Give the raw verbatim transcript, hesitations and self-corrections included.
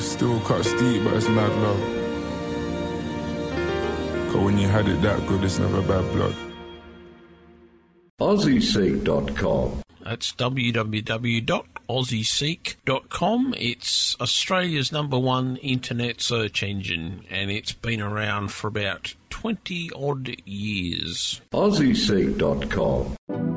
Still cut steep, but it's mad love. Cause when you had it that good, it's never bad blood. Aussie Seek dot com. That's w w w dot aussie seek dot com. It's Australia's number one internet search engine, and it's been around for about twenty odd years. Aussie Seek dot com.